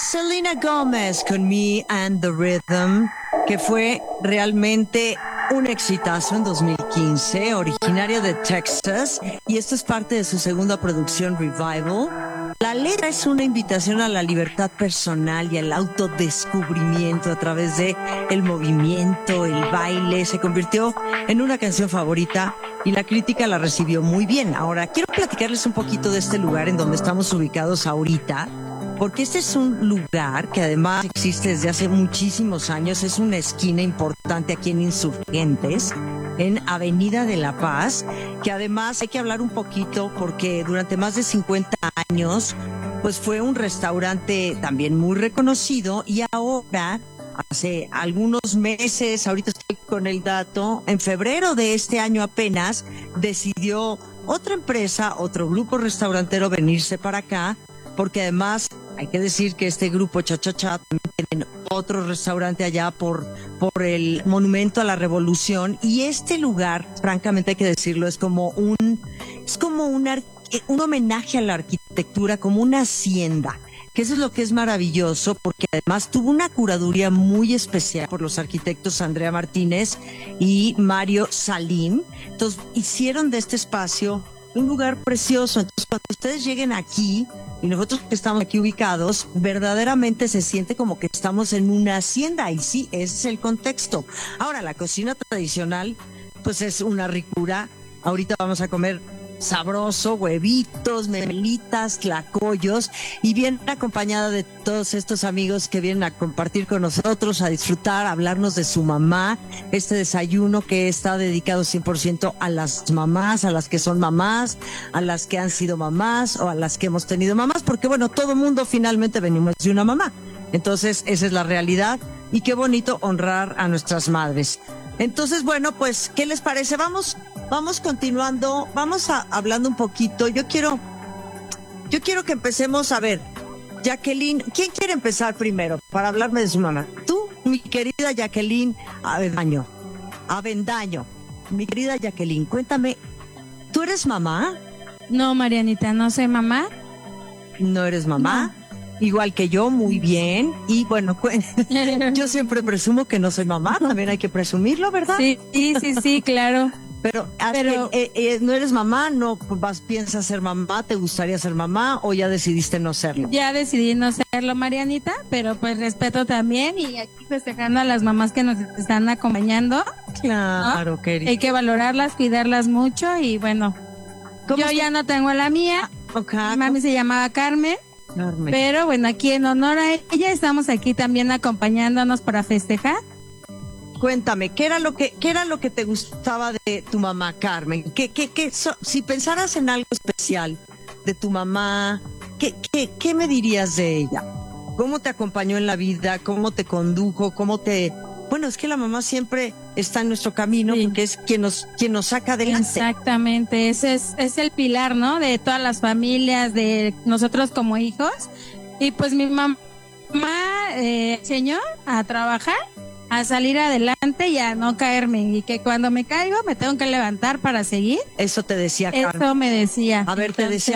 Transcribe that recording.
Selena Gomez con Me and the Rhythm, que fue realmente un exitazo en 2015, originaria de Texas, y esto es parte de su segunda producción, Revival. La letra es una invitación a la libertad personal y al autodescubrimiento a través de el movimiento, el baile. Se convirtió en una canción favorita y la crítica la recibió muy bien. Ahora, quiero platicarles un poquito de este lugar en donde estamos ubicados ahorita, porque este es un lugar que además existe desde hace muchísimos años. Es una esquina importante aquí en Insurgentes, en Avenida de la Paz, que además hay que hablar un poquito porque durante más de 50 años pues fue un restaurante también muy reconocido, y ahora, hace algunos meses, ahorita estoy con el dato, en febrero de este año apenas, decidió otra empresa, otro grupo restaurantero venirse para acá, porque además hay que decir que este grupo Cha Cha Cha también tienen otro restaurante allá por el Monumento a la Revolución, y este lugar, francamente hay que decirlo, es como un homenaje a la arquitectura, como una hacienda, que eso es lo que es maravilloso, porque además tuvo una curaduría muy especial por los arquitectos Andrea Martínez y Mario Salim. Entonces hicieron de este espacio un lugar precioso. Entonces cuando ustedes lleguen aquí, y nosotros que estamos aquí ubicados, verdaderamente se siente como que estamos en una hacienda, y sí, ese es el contexto. Ahora, la cocina tradicional, pues es una ricura. Ahorita vamos a comer sabroso, huevitos, memelitas, tlacoyos, y bien acompañada de todos estos amigos que vienen a compartir con nosotros, a disfrutar, a hablarnos de su mamá. Este desayuno que está dedicado 100% a las mamás, a las que son mamás, a las que han sido mamás o a las que hemos tenido mamás, porque bueno, todo mundo finalmente venimos de una mamá. Entonces, esa es la realidad, y qué bonito honrar a nuestras madres. Entonces, bueno, pues, ¿qué les parece? Vamos continuando, hablando un poquito. Yo quiero que empecemos. A ver, Jacqueline, ¿quién quiere empezar primero para hablarme de su mamá? Tú, mi querida Jacqueline Avendaño. Mi querida Jacqueline, cuéntame, ¿tú eres mamá? No, Marianita, no soy mamá. ¿No eres mamá? No. Igual que yo, muy bien. Y bueno, yo siempre presumo que no soy mamá, también hay que presumirlo, ¿verdad? Sí, claro. Pero ¿no eres mamá? ¿No piensas ser mamá? ¿Te gustaría ser mamá o ya decidiste no serlo? Ya decidí no serlo, Marianita, pero pues respeto también, y aquí festejando a las mamás que nos están acompañando. Claro, ¿no? querida. Hay que valorarlas, cuidarlas mucho, y bueno, yo ya no tengo a la mía. Okay. Mi mami se llamaba Carmen. Pero bueno, aquí en honor a ella estamos aquí también acompañándonos para festejar. Cuéntame, ¿qué era lo que te gustaba de tu mamá, Carmen? Si pensaras en algo especial de tu mamá, ¿qué me dirías de ella? ¿Cómo te acompañó en la vida? ¿Cómo te condujo? Bueno, es que la mamá siempre está en nuestro camino, sí, porque es quien nos saca adelante. Exactamente, ese es el pilar, ¿no? De todas las familias, de nosotros como hijos. Y pues mi mamá enseñó a trabajar, a salir adelante y a no caerme, y que cuando me caigo me tengo que levantar para seguir. Eso te decía Carmen. Eso me decía. A ver, te decía